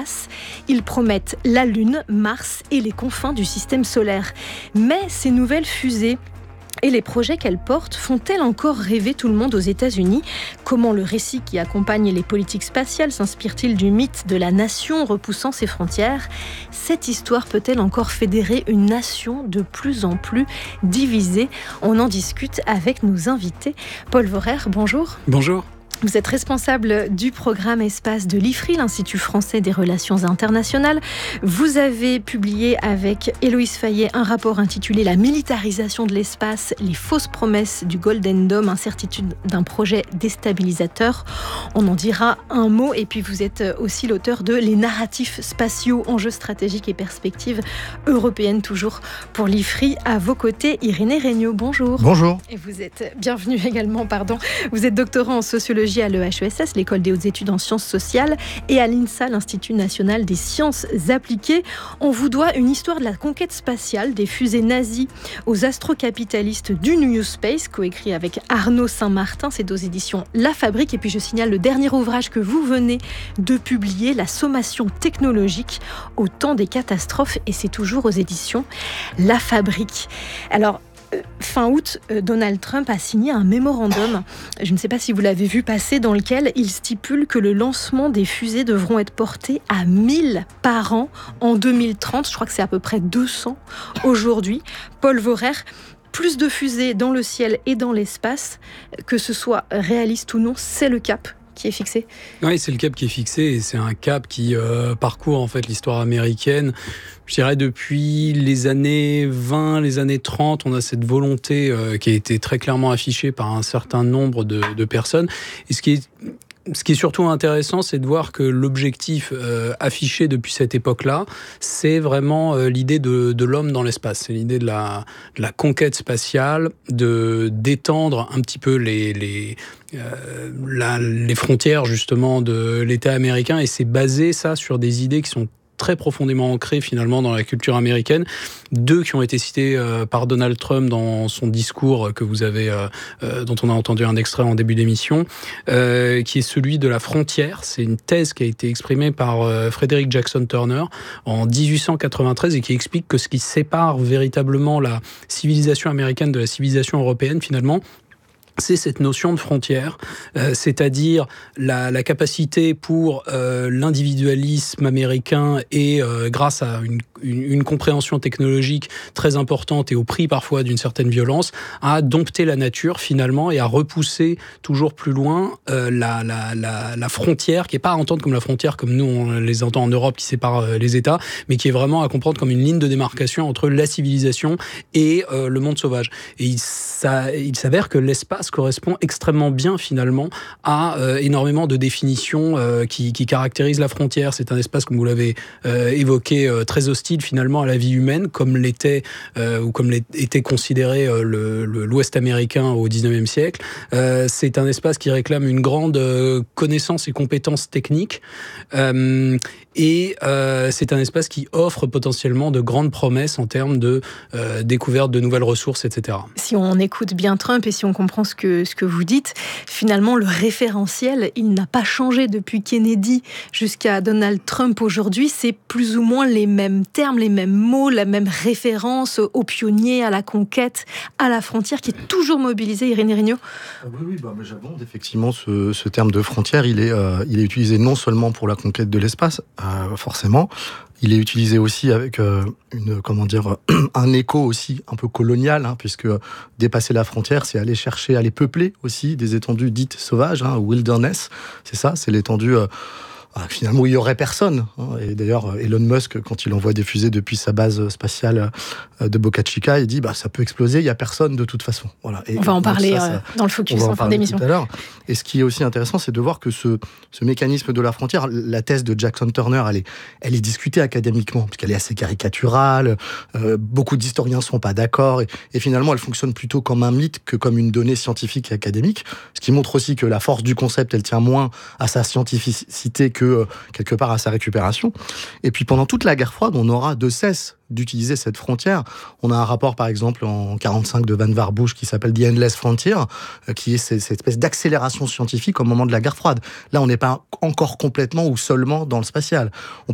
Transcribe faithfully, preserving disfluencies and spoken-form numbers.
l'espace. Ils promettent la Lune, Mars et les confins du système solaire. Mais ces nouvelles fusées et les projets qu'elles portent font-elles encore rêver tout le monde aux États-Unis ? Comment le récit qui accompagne les politiques spatiales s'inspire-t-il du mythe de la nation repoussant ses frontières ? Cette histoire peut-elle encore fédérer une nation de plus en plus divisée ? On en discute avec nos invités. Paul Vorer, bonjour. Bonjour. Vous êtes responsable du programme Espace de l'I F R I, l'Institut français des relations internationales. Vous avez publié avec Héloïse Fayet un rapport intitulé « La militarisation de l'espace, les fausses promesses du Golden Dome, incertitude d'un projet déstabilisateur ». On en dira un mot. Et puis vous êtes aussi l'auteur de « Les narratifs spatiaux, enjeux stratégiques et perspectives européennes », toujours pour l'I F R I. À vos côtés, Irénée Regnault, bonjour. Bonjour. Et vous êtes, bienvenue également, pardon. Vous êtes doctorant en sociologie à l'E H E S S, l'École des hautes études en sciences sociales, et à l'INSA, l'Institut national des sciences appliquées. On vous doit une histoire de la conquête spatiale, des fusées nazies aux astrocapitalistes du New Space, coécrit avec Arnaud Saint-Martin. C'est aux éditions La Fabrique. Et puis je signale le dernier ouvrage que vous venez de publier, La sommation technologique au temps des catastrophes, et c'est toujours aux éditions La Fabrique. Alors, fin août, Donald Trump a signé un mémorandum, je ne sais pas si vous l'avez vu passer, dans lequel il stipule que le lancement des fusées devront être portés à mille par an en deux mille trente. Je crois que c'est à peu près deux cents aujourd'hui. Paul Vorer, plus de fusées dans le ciel et dans l'espace, que ce soit réaliste ou non, c'est le cap qui est fixé. Oui, c'est le cap qui est fixé, et c'est un cap qui euh, parcourt en fait l'histoire américaine. Je dirais depuis les années vingt, les années trente, on a cette volonté euh, qui a été très clairement affichée par un certain nombre de, de personnes. Et ce qui est Ce qui est surtout intéressant, c'est de voir que l'objectif euh, affiché depuis cette époque-là, c'est vraiment euh, l'idée de, de l'homme dans l'espace. C'est l'idée de la, de la conquête spatiale, de d'étendre un petit peu les, les, euh, la, les frontières justement de l'État américain. Et c'est basé ça sur des idées qui sont très profondément ancrées finalement dans la culture américaine. Deux qui ont été cités euh, par Donald Trump dans son discours que vous avez, euh, euh, dont on a entendu un extrait en début d'émission, euh, qui est celui de la frontière. C'est une thèse qui a été exprimée par euh, Frederick Jackson Turner en dix-huit cent quatre-vingt-treize et qui explique que ce qui sépare véritablement la civilisation américaine de la civilisation européenne finalement, c'est cette notion de frontière, euh, c'est-à-dire la, la capacité pour euh, l'individualisme américain et euh, grâce à une, une, une compréhension technologique très importante et au prix parfois d'une certaine violence, à dompter la nature finalement et à repousser toujours plus loin euh, la, la, la, la frontière, qui n'est pas à entendre comme la frontière comme nous on les entend en Europe qui sépare euh, les États, mais qui est vraiment à comprendre comme une ligne de démarcation entre la civilisation et euh, le monde sauvage. Et il, ça, il s'avère que l'espace correspond extrêmement bien finalement à euh, énormément de définitions euh, qui, qui caractérisent la frontière. C'est un espace, comme vous l'avez euh, évoqué, euh, très hostile finalement à la vie humaine, comme l'était euh, ou comme était considéré euh, le, le, l'Ouest américain au dix-neuvième siècle. Euh, c'est un espace qui réclame une grande euh, connaissance et compétences techniques. Euh, Et euh, c'est un espace qui offre potentiellement de grandes promesses en termes de euh, découverte de nouvelles ressources, et cetera. Si on écoute bien Trump et si on comprend ce que, ce que vous dites, finalement, le référentiel, il n'a pas changé depuis Kennedy jusqu'à Donald Trump aujourd'hui. C'est plus ou moins les mêmes termes, les mêmes mots, la même référence aux pionniers, à la conquête, à la frontière, qui est toujours mobilisée. Irénée Regnault. Oui, oui, bah, j'abonde. Effectivement, ce, ce terme de frontière, il est, euh, il est utilisé non seulement pour la conquête de l'espace, Euh, forcément. Il est utilisé aussi avec euh, une, comment dire, un écho aussi un peu colonial, hein, puisque dépasser la frontière, c'est aller chercher, aller peupler aussi des étendues dites sauvages, hein, wilderness. C'est ça, c'est l'étendue euh, finalement où il n'y aurait personne. Et d'ailleurs, Elon Musk, quand il envoie des fusées depuis sa base spatiale de Boca Chica, il dit bah, ça peut exploser, il n'y a personne de toute façon. Voilà. Et on va en parler ça, ça, dans le focus en, en fin d'émission. Tout à l'heure. Et ce qui est aussi intéressant, c'est de voir que ce, ce mécanisme de la frontière, la thèse de Jackson Turner, elle est, elle est discutée académiquement, parce qu'elle est assez caricaturale, euh, beaucoup d'historiens ne sont pas d'accord, et, et finalement, elle fonctionne plutôt comme un mythe que comme une donnée scientifique et académique, ce qui montre aussi que la force du concept, elle tient moins à sa scientificité que, euh, quelque part, à sa récupération. Et puis, pendant toute la guerre froide, on aura de cesse d'utiliser cette frontière. On a un rapport, par exemple, en quarante-cinq de Vannevar Bush qui s'appelle The Endless Frontier, qui est cette espèce d'accélération scientifique au moment de la guerre froide. Là, on n'est pas encore complètement ou seulement dans le spatial. On